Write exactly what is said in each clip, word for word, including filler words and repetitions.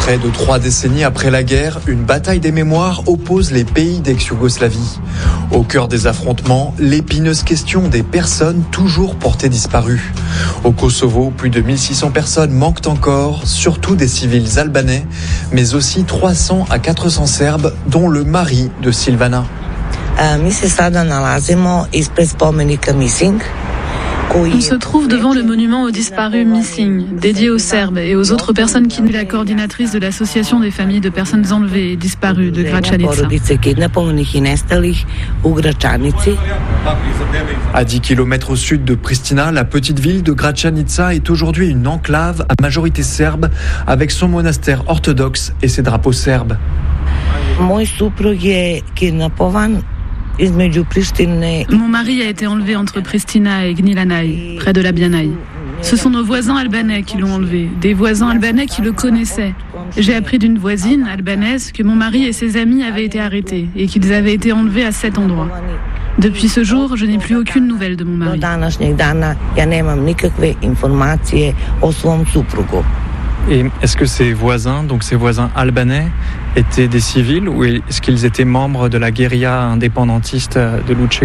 Près de trois décennies après la guerre, une bataille des mémoires oppose les pays d'ex-Yougoslavie. Au cœur des affrontements, l'épineuse question des personnes toujours portées disparues. Au Kosovo, plus de mille six cents personnes manquent encore, surtout des civils albanais, mais aussi trois cents à quatre cents Serbes, dont le mari de Silvana. Mi se sada nalazimo ispred spomenika Missing. On se trouve devant le monument aux disparus Missing, dédié aux Serbes et aux autres personnes qui sont la coordinatrice de l'association des familles de personnes enlevées et disparues de Gračanica. À dix kilomètres au sud de Pristina, la petite ville de Gračanica est aujourd'hui une enclave à majorité serbe avec son monastère orthodoxe et ses drapeaux serbes. Moj suprug je kidnapovan. Mon mari a été enlevé entre Pristina et Gnilanaï, près de la Bianaï. Ce sont nos voisins albanais qui l'ont enlevé, des voisins albanais qui le connaissaient. J'ai appris d'une voisine albanaise que mon mari et ses amis avaient été arrêtés et qu'ils avaient été enlevés à cet endroit. Depuis ce jour, je n'ai plus aucune nouvelle de mon mari. Et est-ce que ces voisins, donc ces voisins albanais, étaient des civils ou est-ce qu'ils étaient membres de la guérilla indépendantiste de Lučeka ?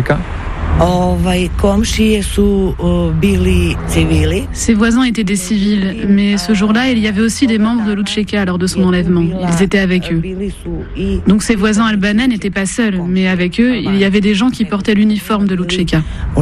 Ses voisins étaient des civils, mais ce jour-là, il y avait aussi des membres de Lučeka lors de son enlèvement. Ils étaient avec eux. Donc ses voisins albanais n'étaient pas seuls, mais avec eux, il y avait des gens qui portaient l'uniforme de Lučeka.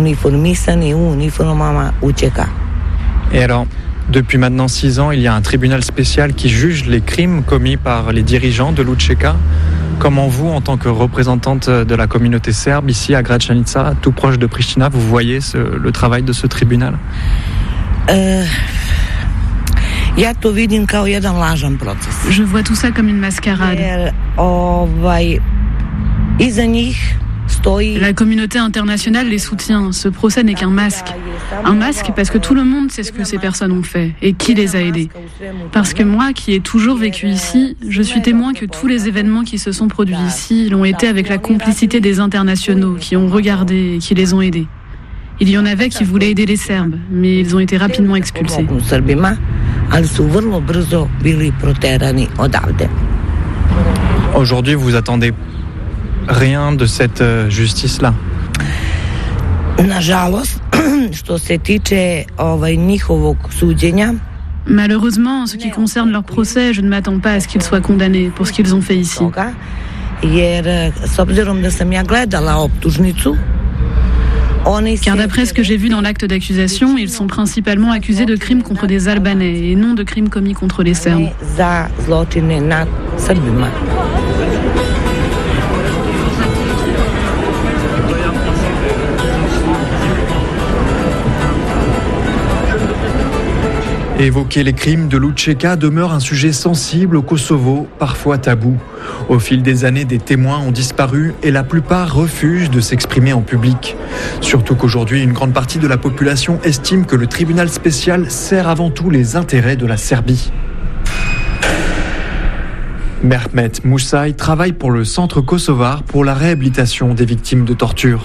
Et alors, depuis maintenant six ans, il y a un tribunal spécial qui juge les crimes commis par les dirigeants de Lučeka. Comment vous, en tant que représentante de la communauté serbe, ici à Gračanica, tout proche de Pristina, vous voyez ce, le travail de ce tribunal ? euh, ja to vidim kao jedan lažan proces. Je vois tout ça comme une mascarade. Jer, ovaj, iza njih La communauté internationale les soutient. Ce procès n'est qu'un masque. Un masque parce que tout le monde sait ce que ces personnes ont fait et qui les a aidés. Parce que moi, qui ai toujours vécu ici, je suis témoin que tous les événements qui se sont produits ici l'ont été avec la complicité des internationaux qui ont regardé et qui les ont aidés. Il y en avait qui voulaient aider les Serbes, mais ils ont été rapidement expulsés. Aujourd'hui, vous attendez rien de cette euh, justice-là. Malheureusement, en ce qui concerne leur procès, je ne m'attends pas à ce qu'ils soient condamnés pour ce qu'ils ont fait ici. Car d'après ce que j'ai vu dans l'acte d'accusation, ils sont principalement accusés de crimes contre des Albanais et non de crimes commis contre les Serbes. Évoquer les crimes de Lučeka demeure un sujet sensible au Kosovo, parfois tabou. Au fil des années, des témoins ont disparu et la plupart refusent de s'exprimer en public. Surtout qu'aujourd'hui, une grande partie de la population estime que le tribunal spécial sert avant tout les intérêts de la Serbie. Mehmet Musaï travaille pour le Centre kosovar pour la réhabilitation des victimes de torture.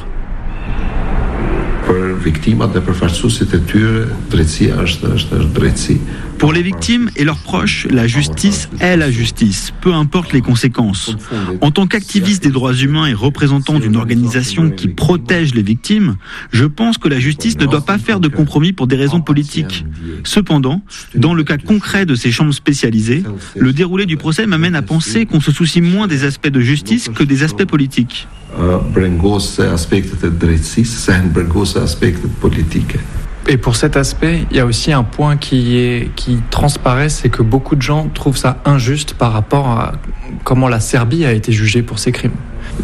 Pour les victimes et leurs proches, la justice est la justice, peu importe les conséquences. En tant qu'activiste des droits humains et représentant d'une organisation qui protège les victimes, je pense que la justice ne doit pas faire de compromis pour des raisons politiques. Cependant, dans le cas concret de ces chambres spécialisées, le déroulé du procès m'amène à penser qu'on se soucie moins des aspects de justice que des aspects politiques. Et pour cet aspect, il y a aussi un point qui, est, qui transparaît, c'est que beaucoup de gens trouvent ça injuste par rapport à comment la Serbie a été jugée pour ces crimes.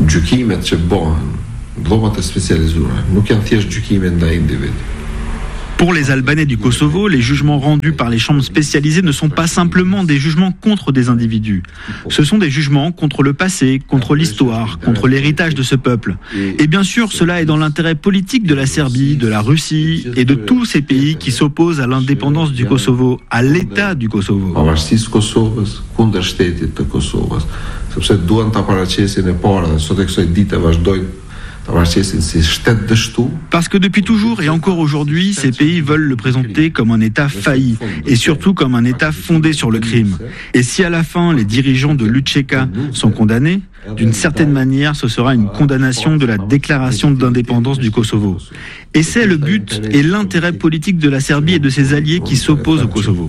Pour les Albanais du Kosovo, les jugements rendus par les chambres spécialisées ne sont pas simplement des jugements contre des individus. Ce sont des jugements contre le passé, contre l'histoire, contre l'héritage de ce peuple. Et bien sûr, cela est dans l'intérêt politique de la Serbie, de la Russie et de tous ces pays qui s'opposent à l'indépendance du Kosovo, à l'État du Kosovo. Parce que depuis toujours et encore aujourd'hui, ces pays veulent le présenter comme un État failli et surtout comme un État fondé sur le crime. Et si à la fin les dirigeants de l'U C K sont condamnés, d'une certaine manière, ce sera une condamnation de la déclaration d'indépendance du Kosovo. Et c'est le but et l'intérêt politique de la Serbie et de ses alliés qui s'opposent au Kosovo.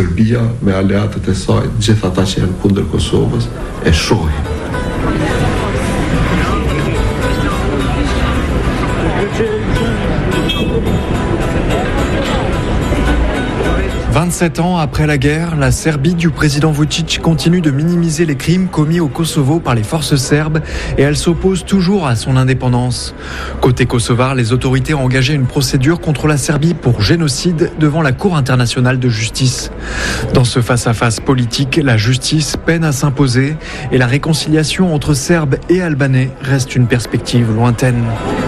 vingt-sept ans après la guerre, la Serbie du président Vučić continue de minimiser les crimes commis au Kosovo par les forces serbes et elle s'oppose toujours à son indépendance. Côté kosovar, les autorités ont engagé une procédure contre la Serbie pour génocide devant la Cour internationale de justice. Dans ce face-à-face politique, la justice peine à s'imposer et la réconciliation entre Serbes et Albanais reste une perspective lointaine.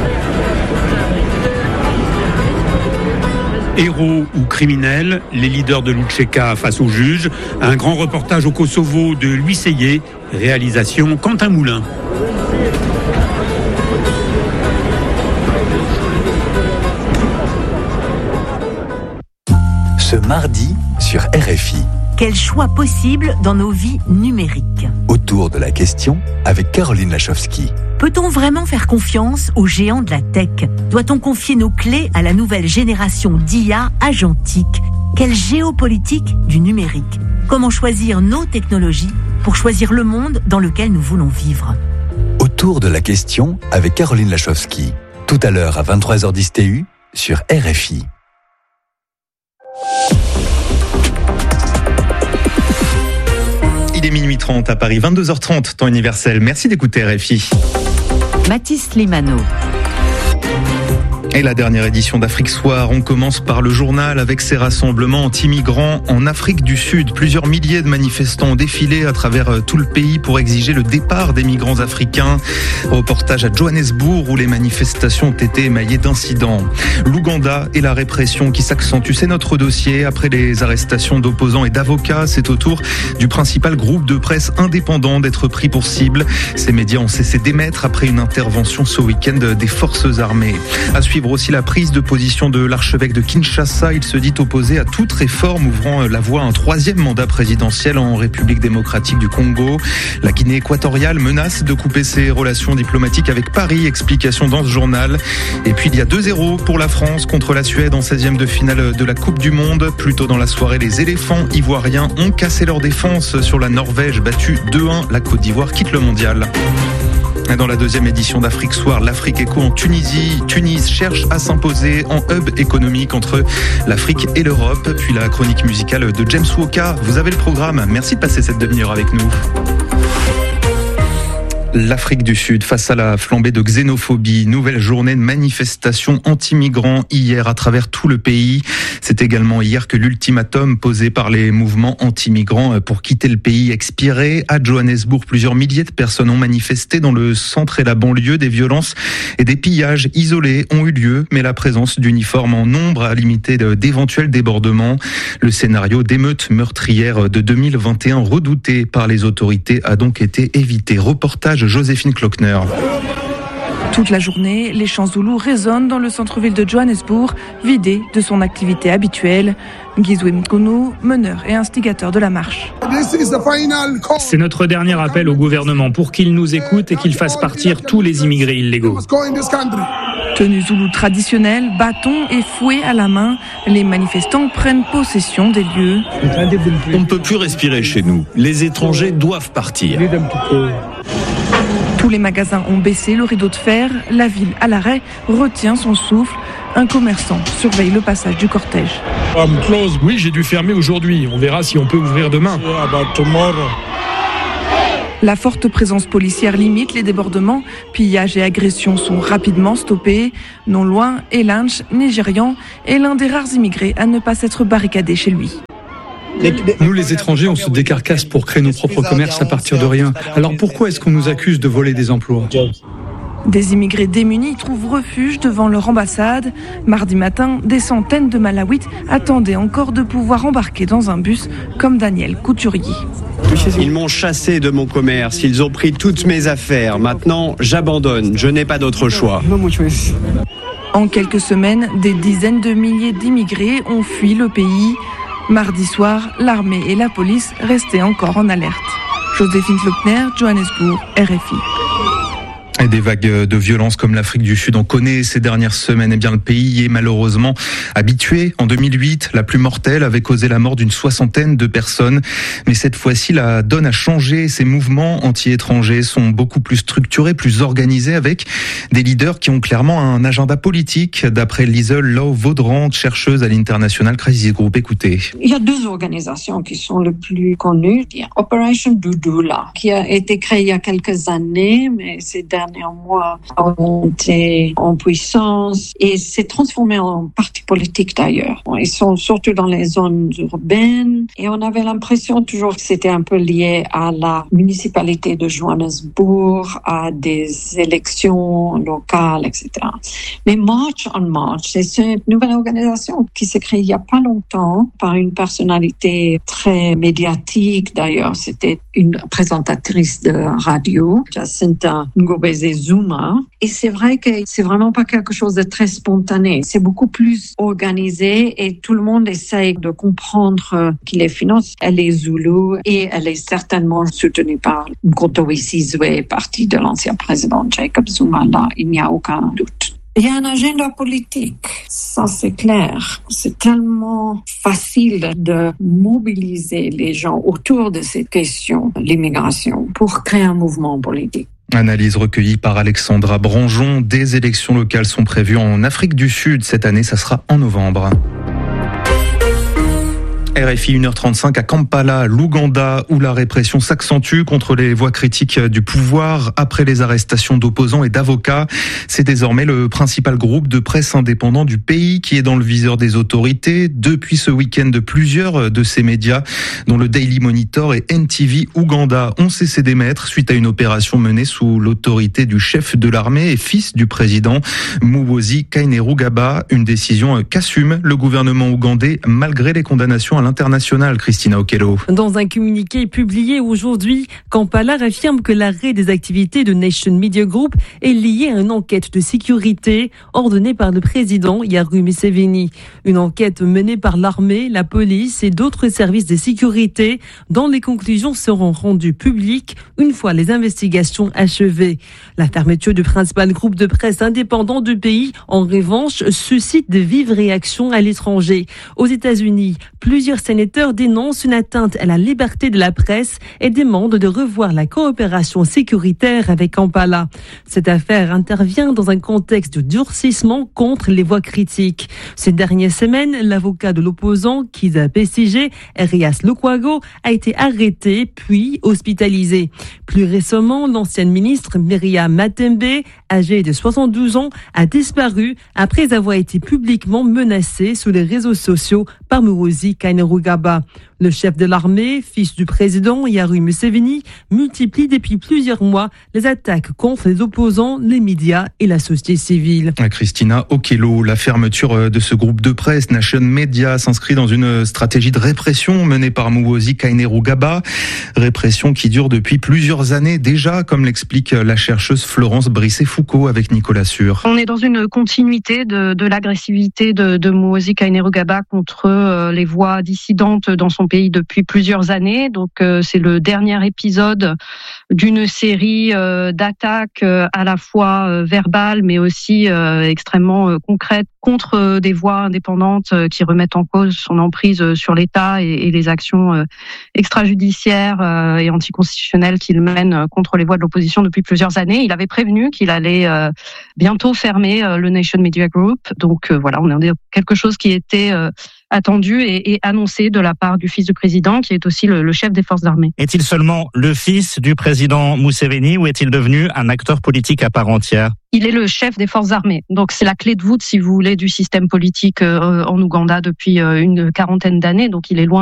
Héros ou criminels, les leaders de l'U C K face aux juges. Un grand reportage au Kosovo de Louis Seyé, réalisation Quentin Moulin. Ce mardi sur R F I. Quel choix possible dans nos vies numériques ? Autour de la question avec Caroline Lachowski. Peut-on vraiment faire confiance aux géants de la tech ? Doit-on confier nos clés à la nouvelle génération d'I A agentique ? Quelle géopolitique du numérique ? Comment choisir nos technologies pour choisir le monde dans lequel nous voulons vivre ? Autour de la question avec Caroline Lachowski. Tout à l'heure à vingt-trois heures dix T U sur R F I. Il est minuit trente à Paris, vingt-deux heures trente, temps universel. Merci d'écouter R F I. Mathis Limano. Et la dernière édition d'Afrique Soir, on commence par le journal avec ces rassemblements anti-migrants en Afrique du Sud. Plusieurs milliers de manifestants ont défilé à travers tout le pays pour exiger le départ des migrants africains. Reportage à Johannesburg où les manifestations ont été émaillées d'incidents. L'Ouganda et la répression qui s'accentue, c'est notre dossier. Après les arrestations d'opposants et d'avocats, c'est au tour du principal groupe de presse indépendant d'être pris pour cible. Ces médias ont cessé d'émettre après une intervention ce week-end des forces armées. À suivre aussi la prise de position de l'archevêque de Kinshasa. Il se dit opposé à toute réforme ouvrant la voie à un troisième mandat présidentiel en République démocratique du Congo. La Guinée équatoriale menace de couper ses relations diplomatiques avec Paris. Explication dans ce journal. Et puis il y a deux zéro pour la France contre la Suède en seizième de finale de la Coupe du Monde. Plus tôt dans la soirée, les éléphants ivoiriens ont cassé leur défense sur la Norvège, battue deux un. La Côte d'Ivoire quitte le mondial. Dans la deuxième édition d'Afrique Soir, l'Afrique Éco en Tunisie. Tunis cherche à s'imposer en hub économique entre l'Afrique et l'Europe. Puis la chronique musicale de James Woka. Vous avez le programme. Merci de passer cette demi-heure avec nous. L'Afrique du Sud face à la flambée de xénophobie. Nouvelle journée de manifestation anti-migrants hier à travers tout le pays. C'est également hier que l'ultimatum posé par les mouvements anti-migrants pour quitter le pays expirait. À Johannesburg, plusieurs milliers de personnes ont manifesté dans le centre et la banlieue. Des violences et des pillages isolés ont eu lieu, mais la présence d'uniformes en nombre a limité d'éventuels débordements. Le scénario d'émeute meurtrière de deux mille vingt et un redouté par les autorités a donc été évité. Reportage Joséphine Klockner. Toute la journée, les chants zoulous résonnent dans le centre-ville de Johannesburg, vidé de son activité habituelle. Ngizwe Mkunu, meneur et instigateur de la marche. C'est notre dernier appel au gouvernement pour qu'il nous écoute et qu'il fasse partir tous les immigrés illégaux. Tenue zoulou traditionnelle, bâton et fouet à la main, les manifestants prennent possession des lieux. On ne peut plus respirer chez nous. Les étrangers doivent partir. Tous les magasins ont baissé le rideau de fer. La ville à l'arrêt retient son souffle. Un commerçant surveille le passage du cortège. Oui, j'ai dû fermer aujourd'hui. On verra si on peut ouvrir demain. La forte présence policière limite les débordements. Pillages et agressions sont rapidement stoppés. Non loin, Elanch, nigérian, est l'un des rares immigrés à ne pas s'être barricadé chez lui. Nous, les étrangers, on se décarcasse pour créer nos propres commerces à partir de rien. Alors pourquoi est-ce qu'on nous accuse de voler des emplois ? Des immigrés démunis trouvent refuge devant leur ambassade. Mardi matin, des centaines de Malawites attendaient encore de pouvoir embarquer dans un bus comme Daniel Couturier. Ils m'ont chassé de mon commerce, ils ont pris toutes mes affaires. Maintenant, j'abandonne, je n'ai pas d'autre choix. En quelques semaines, des dizaines de milliers d'immigrés ont fui le pays. Mardi soir, l'armée et la police restaient encore en alerte. Joséphine Flopner, Johannesburg, R F I. Et des vagues de violence comme l'Afrique du Sud, on connaît ces dernières semaines. Eh bien, le pays est malheureusement habitué. En deux mille huit, la plus mortelle avait causé la mort d'une soixantaine de personnes. Mais cette fois-ci, la donne a changé. Ces mouvements anti-étrangers sont beaucoup plus structurés, plus organisés, avec des leaders qui ont clairement un agenda politique. D'après Liesel Lau-Vaudran, chercheuse à l'International Crisis Group. Écoutez. Il y a deux organisations qui sont les plus connues. Il y a Operation Doudoula, qui a été créée il y a quelques années, mais ces derniers mois a monté en puissance et s'est transformé en parti politique d'ailleurs. Ils sont surtout dans les zones urbaines et on avait l'impression toujours que c'était un peu lié à la municipalité de Johannesburg, à des élections locales, et cetera. Mais March on March, c'est cette nouvelle organisation qui s'est créée il n'y a pas longtemps par une personnalité très médiatique d'ailleurs. C'était une présentatrice de radio, Jacinta Ngobeze Zuma. Et c'est vrai que c'est vraiment pas quelque chose de très spontané. C'est beaucoup plus organisé et tout le monde essaye de comprendre qui les finance. Elle est Zulu et elle est certainement soutenue par Mkhonto we Sizwe, parti de l'ancien président Jacob Zuma. Là, il n'y a aucun doute. Il y a un agenda politique, ça c'est clair. C'est tellement facile de mobiliser les gens autour de cette question de l'immigration pour créer un mouvement politique. Analyse recueillie par Alexandra Branjon. Des élections locales sont prévues en Afrique du Sud cette année, ça sera en novembre. R F I une heure trente-cinq à Kampala, l'Ouganda, où la répression s'accentue contre les voix critiques du pouvoir après les arrestations d'opposants et d'avocats. C'est désormais le principal groupe de presse indépendant du pays qui est dans le viseur des autorités. Depuis ce week-end, plusieurs de ces médias, dont le Daily Monitor et N T V Ouganda, ont cessé d'émettre suite à une opération menée sous l'autorité du chef de l'armée et fils du président, Muhoozi Kainerugaba. Une décision qu'assume le gouvernement ougandais malgré les condamnations à l'international. Christina Okello. Dans un communiqué publié aujourd'hui, Kampala affirme que l'arrêt des activités de Nation Media Group est lié à une enquête de sécurité ordonnée par le président Yoweri Museveni. Une enquête menée par l'armée, la police et d'autres services de sécurité dont les conclusions seront rendues publiques une fois les investigations achevées. La fermeture du principal groupe de presse indépendant du pays, en revanche, suscite de vives réactions à l'étranger. Aux États-Unis, plusieurs sénateurs dénoncent une atteinte à la liberté de la presse et demandent de revoir la coopération sécuritaire avec Kampala. Cette affaire intervient dans un contexte de durcissement contre les voix critiques. Ces dernières semaines, l'avocat de l'opposant, Kizza Besigye, Erias Lukwago, a été arrêté puis hospitalisé. Plus récemment, l'ancienne ministre Miriam Matembe, âgée de soixante-douze ans, a disparu après avoir été publiquement menacée sur les réseaux sociaux par Muhoozi Kainerugaba. Le chef de l'armée, fils du président Yoweri Museveni, multiplie depuis plusieurs mois les attaques contre les opposants, les médias et la société civile. Christina Okello, la fermeture de ce groupe de presse, Nation Media, s'inscrit dans une stratégie de répression menée par Muhoozi Kainerugaba. Répression qui dure depuis plusieurs années déjà, comme l'explique la chercheuse Florence Brisset-Foucault avec Nicolas Sûr. On est dans une continuité de, de l'agressivité de, de Muhoozi Kainerugaba contre euh, les voix dissidentes dans son pays depuis plusieurs années. Donc euh, c'est le dernier épisode d'une série euh, d'attaques euh, à la fois euh, verbales mais aussi euh, extrêmement euh, concrètes contre euh, des voix indépendantes euh, qui remettent en cause son emprise euh, sur l'État et, et les actions euh, extrajudiciaires euh, et anticonstitutionnelles qu'il mène euh, contre les voix de l'opposition depuis plusieurs années. Il avait prévenu qu'il allait euh, bientôt fermer euh, le Nation Media Group. Donc euh, voilà, on est dans quelque chose qui était euh, attendu et, et annoncé de la part du fils du président, qui est aussi le, le chef des forces armées. Est-il seulement le fils du président Museveni ou est-il devenu un acteur politique à part entière ? Il est le chef des forces armées. Donc c'est la clé de voûte, si vous voulez, du système politique euh, en Ouganda depuis euh, une quarantaine d'années. Donc il est loin